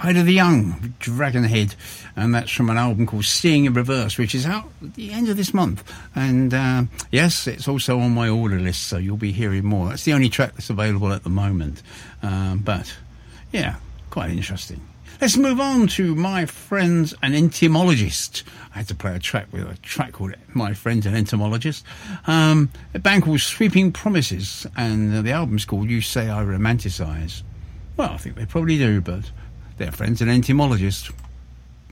Pride of the Young, Dragonhead, and that's from an album called Seeing in Reverse, which is out at the end of this month. And yes, it's also on my order list, so you'll be hearing more. That's the only track that's available at the moment. But yeah, quite interesting. Let's move on to My Friend's an Entomologist. I had to play a track called My Friend's an Entomologist. A band called Sweeping Promises, and the album's called You Say I Romanticize. Well, I think they probably do, but their friend's an entomologist.